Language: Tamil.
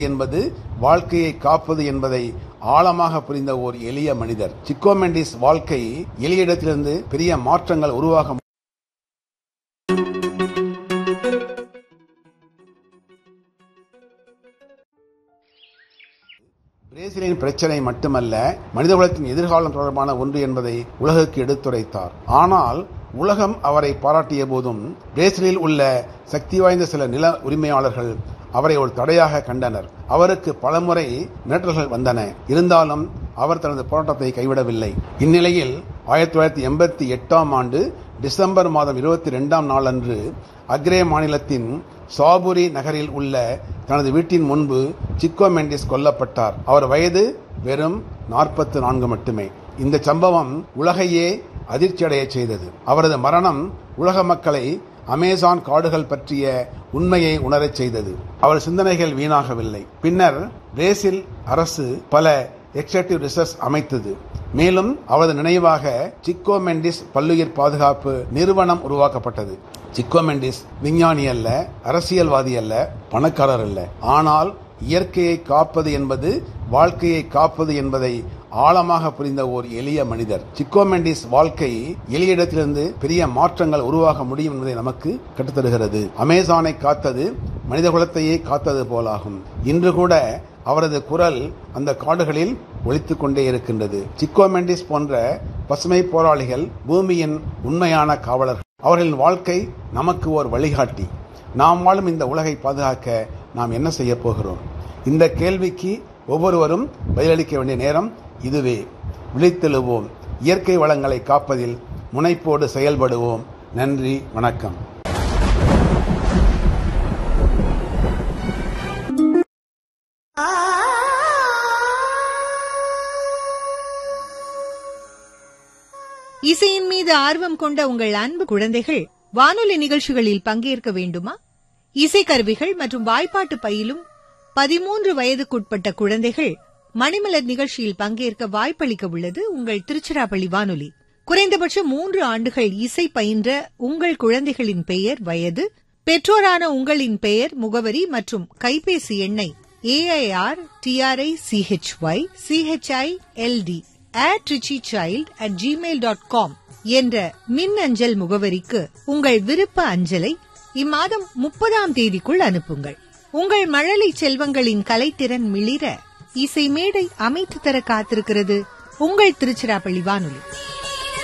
என்பது வாழ்க்கையை காப்பது என்பதை ஆழமாக புரிந்த ஓர் எளிய மனிதர். சிக்கோ மெண்டிஸ் வாழ்க்கை எளிய இடத்திலிருந்து பெரிய மாற்றங்கள் உருவாக பிரேசிலின் பிரச்சனை மட்டுமல்ல, மனிதகுலத்தின் எதிர்காலம் தொடர்பான ஒன்று என்பதை உலகுக்கு எடுத்துரைத்தார். ஆனால் உலகம் அவரை பாராட்டிய போதும் பிரேசிலில் உள்ள சக்தி வாய்ந்த சில நில உரிமையாளர்கள் அவரை ஒரு தடையாக கண்டனர். அவருக்கு பலமுறை மிரட்டல்கள் வந்தன. இருந்தாலும் அவர் தனது போராட்டத்தை கைவிடவில்லை. இந்நிலையில் 1988ஆம் ஆண்டு டிசம்பர் மாதம் 22ஆம் நாளன்று அக்ரே மாநிலத்தின் சாபுரி நகரில் உள்ள தனது வீட்டின் முன்பு சிக்கோ மெண்டிஸ் கொல்லப்பட்டார். அவர் வயது வெறும் 44 மட்டுமே. இந்த சம்பவம் உலகையே அதிர்ச்சியடைய செய்தது. அவரது மரணம் உலக மக்களை அமேசான் காடுகள் பற்றிய உண்மையை உணரச் செய்தது. அவர் சிந்தனைகள் வீணாகவில்லை. பின்னர் பிரேசில் அரசு பல எக்ஸிகியூட்டிவ் ரிசர்ச் அமைத்தது. மேலும் அவரது நினைவாக சிக்கோ மெண்டிஸ் பல்லுயிர் பாதுகாப்பு நிறுவனம் உருவாக்கப்பட்டது. சிக்கோ மெண்டிஸ் விஞ்ஞானி அல்ல, அரசியல்வாதி அல்ல, பணக்காரர் அல்ல. ஆனால் இயற்கையை காப்பது என்பது வாழ்க்கையை காப்பது என்பதை ஆழமாக புரிந்த ஓர் எளிய மனிதர். சிக்கோ மெண்டிஸ் வாழ்க்கை எளிய இடத்திலிருந்து பெரிய மாற்றங்கள் உருவாக முடியும் என்பதை நமக்கு கற்றுத்தருகிறது. அமேசானை காத்தது மனிதகுலத்தையே காத்தது போலாகும். இன்று கூட அவரது குரல் அந்த காடுகளில் ஒலித்துக் கொண்டே இருக்கின்றது. சிக்கோ மெண்டிஸ் போன்ற பசுமை போராளிகள் பூமியின் உண்மையான காவலர்கள். அவர்களின் வாழ்க்கை நமக்கு ஓர் வழிகாட்டி. நாம் வாழும் இந்த உலகை பாதுகாக்க நாம் என்ன செய்ய போகிறோம்? இந்த கேள்விக்கு ஒவ்வொருவரும் பதிலளிக்க வேண்டிய நேரம் இதுவே. விழித்தெழுவோம். இயற்கை வளங்களை காப்பதில் முனைப்போடு செயல்படுவோம். நன்றி, வணக்கம். இசையின் மீது ஆர்வம் கொண்ட உங்கள் அன்பு குழந்தைகள் வானொலி நிகழ்ச்சிகளில் பங்கேற்க வேண்டுமா? இசைக்கருவிகள் மற்றும் வாய்ப்பாட்டு பயிலும் 13 வயதுக்குட்பட்ட குழந்தைகள் மணிமலர் நிகழ்ச்சியில் பங்கேற்க வாய்ப்பளிக்க உள்ளது உங்கள் திருச்சிராப்பள்ளி வானொலி. குறைந்தபட்சம் 3 ஆண்டுகள் இசை பயின்ற உங்கள் குழந்தைகளின் பெயர், வயது, பெற்றோரான உங்களின் பெயர், முகவரி மற்றும் கைபேசி எண்ணை AIRTRICHYCHILD@trichychild@gmail.com என்ற மின் அஞ்சல் முகவரிக்கு உங்கள் விருப்ப அஞ்சலை இம்மாதம் 30ஆம் தேதிக்குள் அனுப்புங்கள். உங்கள் மழலை செல்வங்களின் கலைத்திறன் மிளிர இசை மேடை அமைத்து தர காத்திருக்கிறது உங்கள் திருச்சிராப்பள்ளி வானொலி.